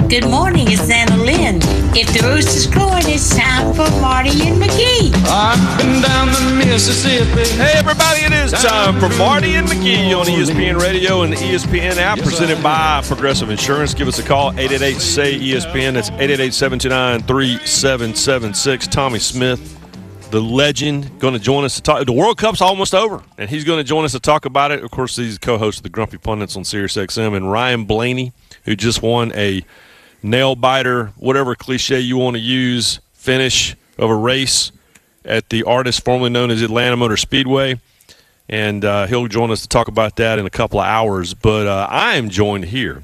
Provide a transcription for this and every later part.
Good morning, it's Anna Lynn. If the rooster's crowing, it's time for Marty and McGee. I've been down the Mississippi. Hey, everybody, it is time for Marty and McGee on ESPN Radio and the ESPN app, presented by Progressive Insurance. Give us a call, 888-SAY-ESPN. That's 888-729-3776. Tommy Smith, the legend, going to join us to talk. The World Cup's almost over, and he's going to join us to talk about it. Of course, he's co-host of the Grumpy Pundits on SiriusXM, and Ryan Blaney, who just won a nail-biter, whatever cliche you want to use, finish of a race at the Artist formerly known as Atlanta Motor Speedway. And he'll join us to talk about that in a couple of hours. But I am joined here.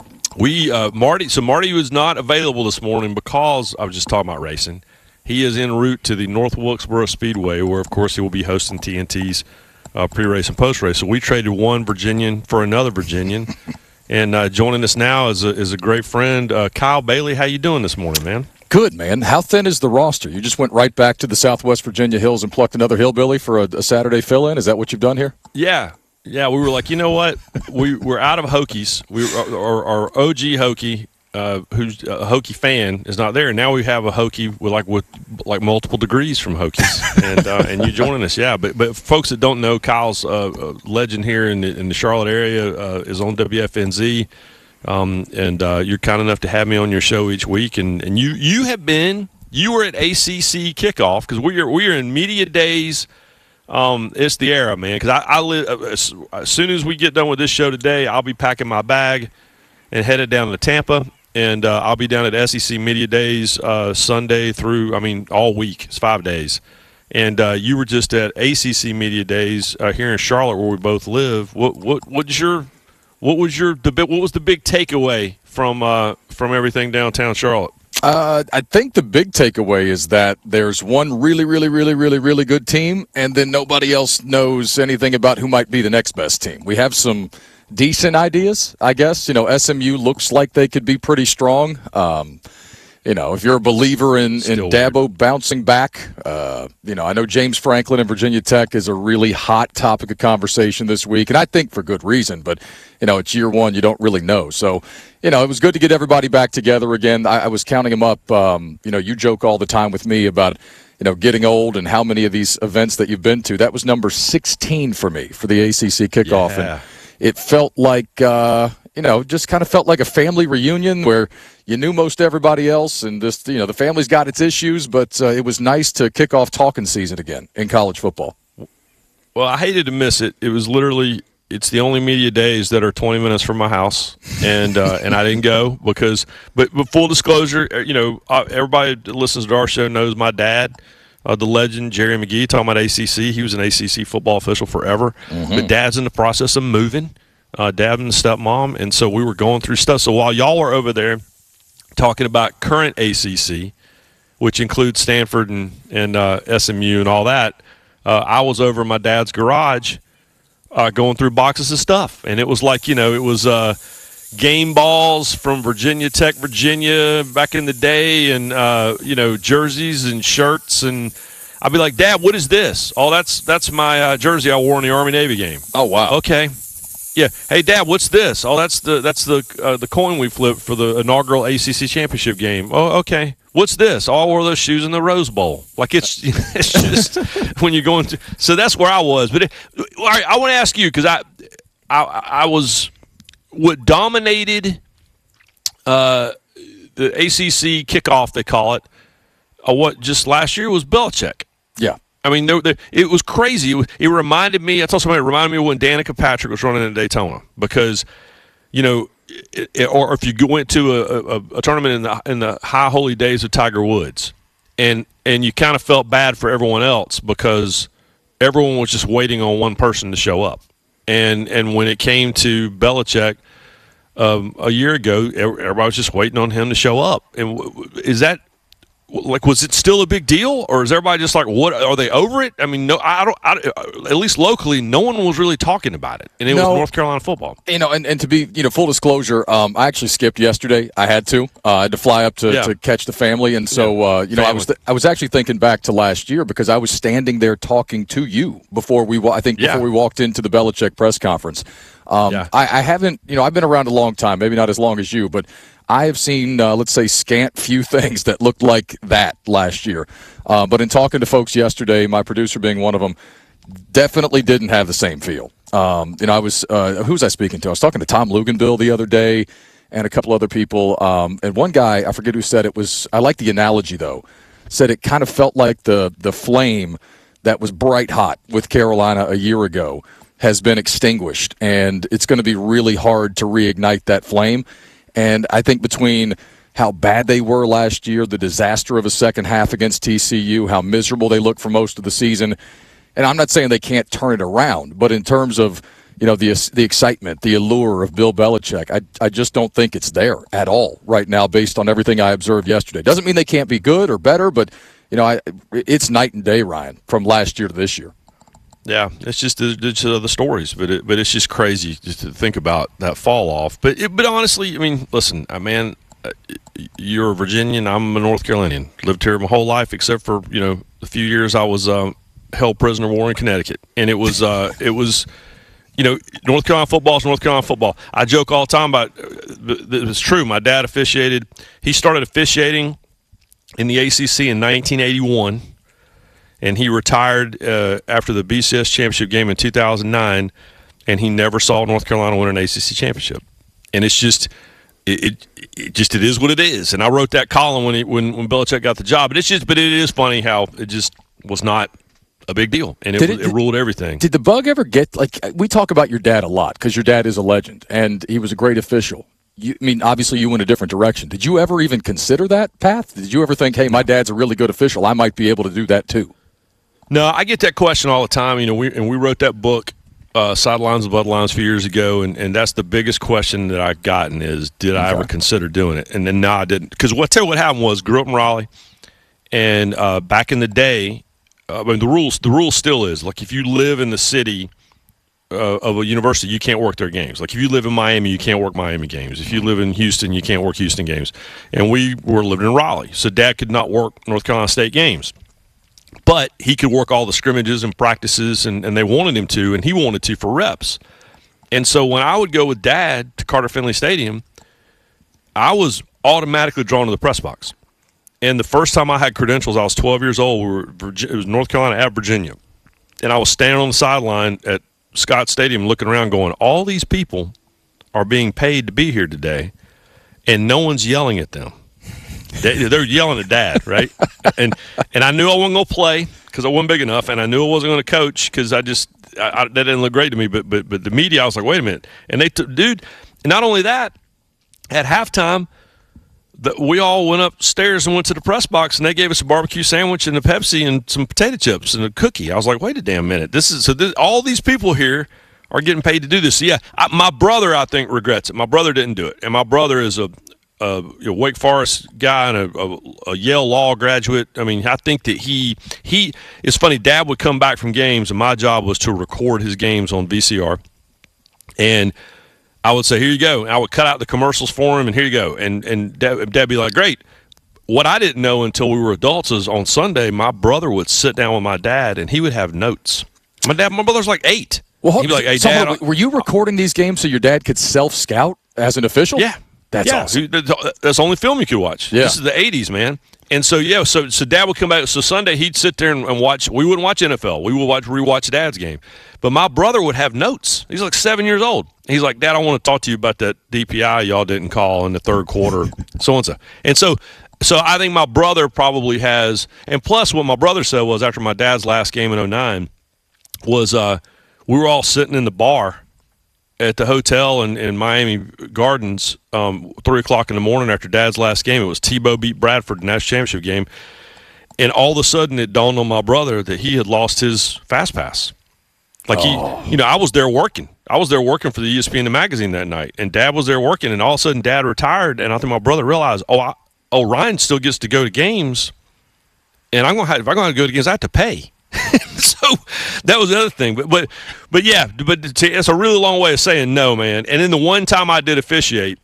Marty was not available this morning because I was just talking about racing. He is en route to the North Wilkesboro Speedway, where, of course, he will be hosting TNT's pre-race and post-race. So we traded one Virginian for another Virginian. And joining us now is a great friend, Kyle Bailey. How you doing this morning, man? Good, man. How thin is the roster? You just went right back to the Southwest Virginia hills and plucked another hillbilly for a Saturday fill-in? Is that what you've done here? Yeah. We were like, you know what? We're out of Hokies. Our OG Hokie, who's a Hokie fan, is not there. Now we have a Hokie with multiple degrees from Hokies, and you joining us, yeah. But folks that don't know, Kyle's a legend here in the Charlotte area, is on WFNZ, and you're kind enough to have me on your show each week. And you were at ACC kickoff because we are in media days. It's the era, man. Because I live as soon as we get done with this show today, I'll be packing my bag and headed down to Tampa. And I'll be down at SEC Media Days Sunday through, all week. It's 5 days. And you were just at ACC Media Days here in Charlotte, where we both live. What was the big takeaway from everything downtown Charlotte? I think the big takeaway is that there's one really, really, really, really, really good team, and then nobody else knows anything about who might be the next best team. We have some decent ideas, I guess. SMU looks like they could be pretty strong. If you're a believer in Dabo bouncing back, I know James Franklin and Virginia Tech is a really hot topic of conversation this week, and I think for good reason. But, it's year one. You don't really know. So, it was good to get everybody back together again. I was counting them up. You joke all the time with me about, getting old and how many of these events that you've been to. That was number 16 for me for the ACC kickoff. Yeah. And it felt like, just kind of felt like a family reunion where you knew most everybody else, and just, the family's got its issues, but it was nice to kick off talking season again in college football. Well, I hated to miss it. It was literally, it's the only media days that are 20 minutes from my house, and I didn't go because, but full disclosure, everybody that listens to our show knows my dad, the legend Jerry McGee, talking about ACC. He was an ACC football official forever, but Dad's in the process of moving. Dad and stepmom, and so we were going through stuff. So while y'all were over there talking about current ACC, which includes Stanford and SMU and all that, I was over in my dad's garage going through boxes of stuff. And it was like, it was game balls from Virginia Tech, Virginia back in the day, and, jerseys and shirts. And I'd be like, Dad, what is this? Oh, that's my jersey I wore in the Army-Navy game. Oh, wow. Okay. Yeah. Hey, Dad, what's this? Oh, that's the coin we flipped for the inaugural ACC championship game. Oh, okay. What's this? Oh, I wore those shoes in the Rose Bowl. Like it's just when you're going to. So that's where I was. But all right, I want to ask you because I was what dominated the ACC kickoff, they call it. What just last year was Belichick. Yeah. It was crazy. It reminded me. I told somebody it reminded me of when Danica Patrick was running in Daytona because, or if you went to a tournament in the high holy days of Tiger Woods, and you kind of felt bad for everyone else because everyone was just waiting on one person to show up, and when it came to Belichick a year ago, everybody was just waiting on him to show up. And is that? Like, was it still a big deal, or is everybody just like, what, are they over it? No, at least locally, no one was really talking about it, and it was North Carolina football. And to be, full disclosure, I actually skipped yesterday. I had to fly up to catch the family, and so, I was actually thinking back to last year because I was standing there talking to you before we walked into the Belichick press conference. I haven't, I've been around a long time, maybe not as long as you, but I have seen, let's say, scant few things that looked like that last year. But in talking to folks yesterday, my producer being one of them, definitely didn't have the same feel. I was, who was I speaking to? I was talking to Tom Luganville the other day and a couple other people. And one guy, I forget who said it was, I like the analogy though, said it kind of felt like the flame that was bright hot with Carolina a year ago has been extinguished, and it's going to be really hard to reignite that flame. And I think between how bad they were last year, the disaster of a second half against TCU, how miserable they looked for most of the season, and I'm not saying they can't turn it around, but in terms of the excitement, the allure of Bill Belichick, I just don't think it's there at all right now based on everything I observed yesterday. Doesn't mean they can't be good or better, but it's night and day, Ryan, from last year to this year. Yeah, it's just the stories, but it's just crazy just to think about that fall off. But honestly, I mean, listen, man, you're a Virginian, I'm a North Carolinian. Lived here my whole life except for the few years I was held prisoner of war in Connecticut, and it was North Carolina football is North Carolina football. I joke all the time about it's true. My dad officiated. He started officiating in the ACC in 1981. And he retired after the BCS championship game in 2009, and he never saw North Carolina win an ACC championship. And it's just, it is what it is. And I wrote that column when Belichick got the job. But it is funny how it just was not a big deal, and it ruled everything. Did the bug ever get we talk about your dad a lot because your dad is a legend and he was a great official. Obviously you went a different direction. Did you ever even consider that path? Did you ever think, hey, my dad's a really good official, I might be able to do that too? No, I get that question all the time. We wrote that book, Sidelines and Bloodlines, a few years ago, and that's the biggest question that I've gotten is, did I ever consider doing it? And then no, I didn't. Because what happened was, grew up in Raleigh, and back in the day, the rule still is, like, if you live in the city of a university, you can't work their games. Like, if you live in Miami, you can't work Miami games. If you live in Houston, you can't work Houston games. And we were living in Raleigh, so Dad could not work North Carolina State games. But he could work all the scrimmages and practices, and they wanted him to, and he wanted to for reps. And so when I would go with Dad to Carter Finley Stadium, I was automatically drawn to the press box. And the first time I had credentials, I was 12 years old. It was North Carolina at Virginia. And I was standing on the sideline at Scott Stadium looking around going, all these people are being paid to be here today, and no one's yelling at them. They're yelling at Dad, right? and I knew I wasn't going to play because I wasn't big enough, and I knew I wasn't going to coach because that didn't look great to me. But the media, I was like, wait a minute. And dude, and not only that, at halftime, we all went upstairs and went to the press box, and they gave us a barbecue sandwich and a Pepsi and some potato chips and a cookie. I was like, wait a damn minute. All these people here are getting paid to do this. So yeah, my brother, I think, regrets it. My brother didn't do it, and my brother is a Wake Forest guy and a Yale Law graduate. I mean, I think that he it's funny. Dad would come back from games, and my job was to record his games on VCR. And I would say, here you go. And I would cut out the commercials for him, and here you go. And Dad would be like, great. What I didn't know until we were adults is on Sunday, my brother would sit down with my dad, and he would have notes. My brother's like 8. Well, he'd be like, hey, Dad. Were you recording these games so your dad could self-scout as an official? Yeah. That's awesome. That's the only film you could watch. Yeah. This is the 80s, man. And so, yeah, so Dad would come back. So Sunday, he'd sit there and watch. We wouldn't watch NFL. We would rewatch Dad's game. But my brother would have notes. He's like 7 years old. He's like, Dad, I want to talk to you about that DPI y'all didn't call in the third quarter, so-and-so. And so I think my brother probably has – and plus what my brother said was after my dad's last game in 2009 was we were all sitting in the bar at the hotel in Miami Gardens 3 o'clock in the morning after Dad's last game. It was Tebow beat Bradford in the national championship game. And all of a sudden it dawned on my brother that he had lost his Fast Pass. Like I was there working. I was there working for the ESPN magazine that night, and Dad was there working, and all of a sudden Dad retired, and I think my brother realized, Ryan still gets to go to games, and if I'm going to go to games, I have to pay. So that was the other thing. But it's a really long way of saying no, man. And then the one time I did officiate,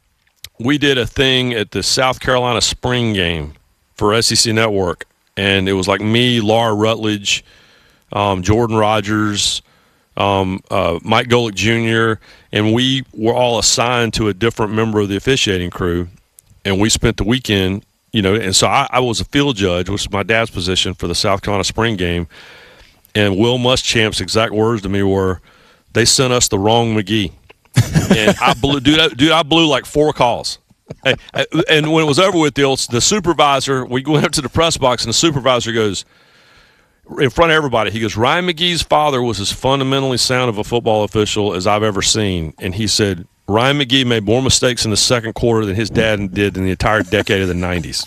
we did a thing at the South Carolina spring game for SEC Network, and it was like me, Laura Rutledge, Jordan Rogers, Mike Golick Jr., and we were all assigned to a different member of the officiating crew, and we spent the weekend, and so I was a field judge, which was my dad's position for the South Carolina spring game, and Will Muschamp's exact words to me were, they sent us the wrong McGee. And I blew like 4 calls. And when it was over with, the supervisor, we went up to the press box, and the supervisor goes, in front of everybody, he goes, Ryan McGee's father was as fundamentally sound of a football official as I've ever seen. And he said, Ryan McGee made more mistakes in the second quarter than his dad did in the entire decade of the 90s.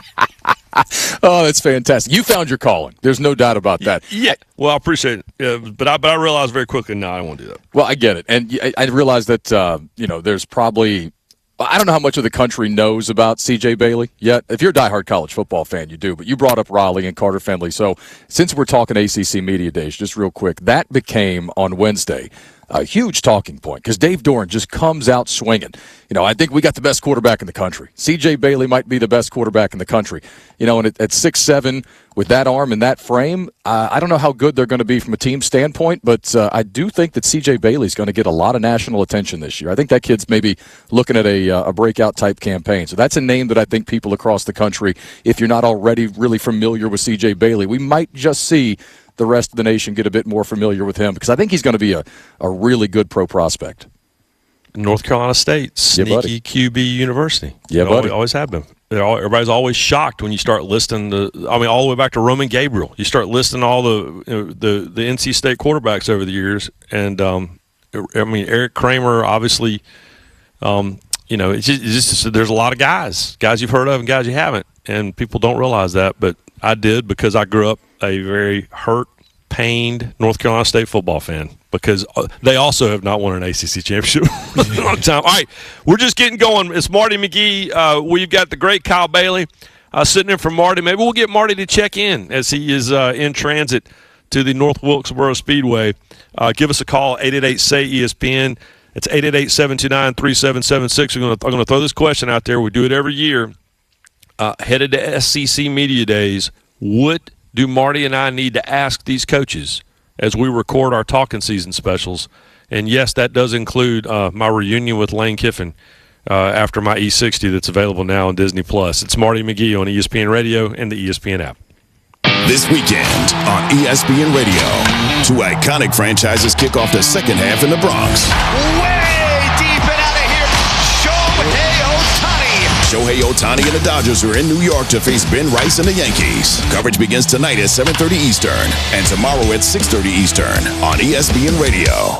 Oh, that's fantastic. You found your calling. There's no doubt about that. Yeah. Well, I appreciate it. But I realized very quickly, no, I don't want to do that. Well, I get it. And I realize that, there's probably – I don't know how much of the country knows about C.J. Bailey yet. If you're a diehard college football fan, you do. But you brought up Raleigh and Carter Finley. So since we're talking ACC Media Days, just real quick, that became on Wednesday a huge talking point because Dave Doeren just comes out swinging. I think we got the best quarterback in the country. C.J. Bailey might be the best quarterback in the country. And at 6'7", with that arm and that frame, I don't know how good they're going to be from a team standpoint, but I do think that C.J. Bailey's going to get a lot of national attention this year. I think that kid's maybe looking at a breakout-type campaign. So that's a name that I think people across the country, if you're not already really familiar with C.J. Bailey, we might just see the rest of the nation get a bit more familiar with him because I think he's going to be a really good pro prospect. North Carolina State, sneaky QB university. Yeah, buddy. Always have been. Everybody's always shocked when you start listing all the way back to Roman Gabriel. You start listing all the NC State quarterbacks over the years, and Eric Kramer, obviously, it's just there's a lot of guys you've heard of and guys you haven't, and people don't realize that, but I did because I grew up a very hurt, pained North Carolina State football fan because they also have not won an ACC championship in a long time. All right, we're just getting going. It's Marty McGee. We've got the great Kyle Bailey sitting in for Marty. Maybe we'll get Marty to check in as he is in transit to the North Wilkesboro Speedway. Give us a call, 888-SAY-ESPN. It's 888-729-3776. I'm going to throw this question out there. We do it every year. Headed to SEC Media Days, what do Marty and I need to ask these coaches as we record our talking season specials? And yes, that does include my reunion with Lane Kiffin after my E60 that's available now on Disney+. It's Marty McGee on ESPN Radio and the ESPN app. This weekend on ESPN Radio, 2 iconic franchises kick off the second half in the Bronx. Way deep and out of here, Shohei Ohtani and the Dodgers are in New York to face Ben Rice and the Yankees. Coverage begins tonight at 7:30 Eastern and tomorrow at 6:30 Eastern on ESPN Radio.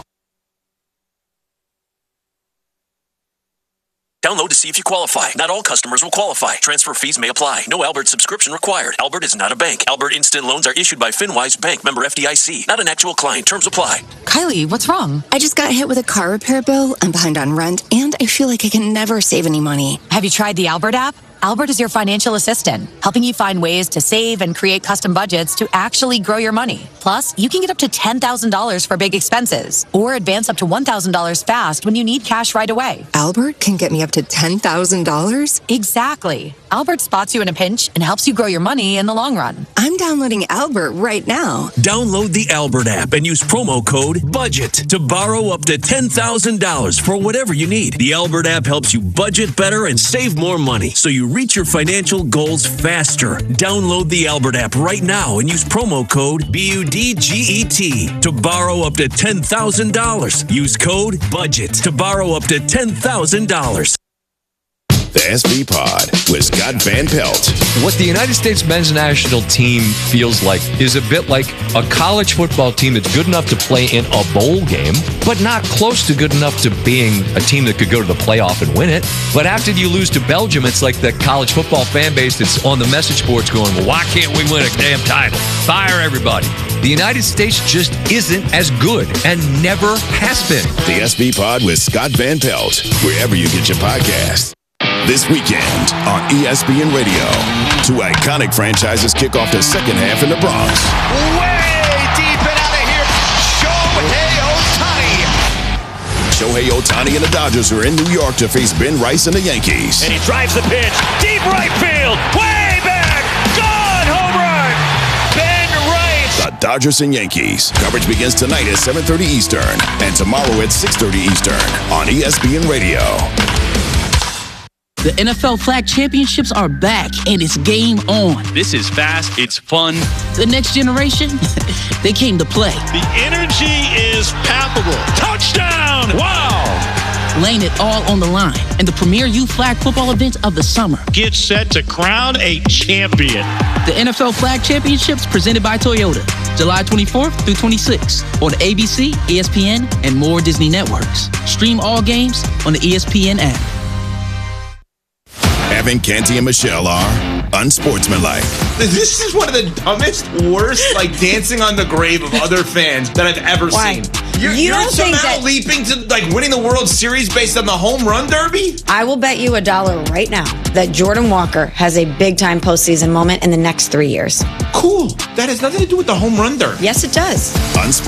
Download to see if you qualify. Not all customers will qualify. Transfer fees may apply. No Albert subscription required. Albert is not a bank. Albert Instant Loans are issued by FinWise Bank, member FDIC. Not an actual client. Terms apply. Kylie, what's wrong? I just got hit with a car repair bill. I'm behind on rent, and I feel like I can never save any money. Have you tried the Albert app? Albert is your financial assistant, helping you find ways to save and create custom budgets to actually grow your money. Plus, you can get up to $10,000 for big expenses or advance up to $1,000 fast when you need cash right away. Albert can get me up to $10,000? Exactly. Albert spots you in a pinch and helps you grow your money in the long run. I'm downloading Albert right now. Download the Albert app and use promo code BUDGET to borrow up to $10,000 for whatever you need. The Albert app helps you budget better and save more money so you reach your financial goals faster. Download the Albert app right now and use promo code BUDGET to borrow up to $10,000. Use code BUDGET to borrow up to $10,000. The SV Pod with Scott Van Pelt. What the United States men's national team feels like is a bit like a college football team that's good enough to play in a bowl game, but not close to good enough to being a team that could go to the playoff and win it. But after you lose to Belgium, it's like the college football fan base that's on the message boards going, well, why can't we win a damn title? Fire everybody. The United States just isn't as good and never has been. The SV Pod with Scott Van Pelt, wherever you get your podcasts. This weekend on ESPN Radio, 2 iconic franchises kick off the second half in the Bronx. Way deep and out of here, Shohei Ohtani and the Dodgers are in New York to face Ben Rice and the Yankees. And he drives the pitch, deep right field, way back, gone, home run, Ben Rice. The Dodgers and Yankees. Coverage begins tonight at 7:30 Eastern and tomorrow at 6:30 Eastern on ESPN Radio. The NFL Flag Championships are back, and it's game on. This is fast. It's fun. The next generation, they came to play. The energy is palpable. Touchdown! Wow! Laying it all on the line and the premier youth flag football event of the summer. Get set to crown a champion. The NFL Flag Championships presented by Toyota, July 24th through 26th on ABC, ESPN, and more Disney networks. Stream all games on the ESPN app. Evan, Canty, and Michelle are unsportsmanlike. This is one of the dumbest, worst, dancing on the grave of other fans that I've ever seen. You're don't think somehow that leaping to winning the World Series based on the home run derby? I will bet you $1 right now that Jordan Walker has a big-time postseason moment in the next 3 years. Cool. That has nothing to do with the home run derby. Yes, it does.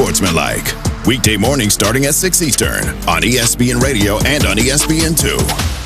Unsportsmanlike. Weekday morning starting at 6 Eastern on ESPN Radio and on ESPN2.